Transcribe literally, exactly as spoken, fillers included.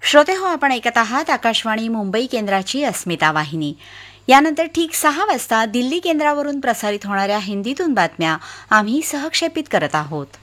श्रोते हो, आपण ऐकत आहात आकाशवाणी मुंबई केंद्राची अस्मिता वाहिनी. यानंतर ठीक सहा वाजता दिल्ली केंद्रावरून प्रसारित होणाऱ्या हिंदीतून बातम्या आम्ही सहक्षेपित करत आहोत.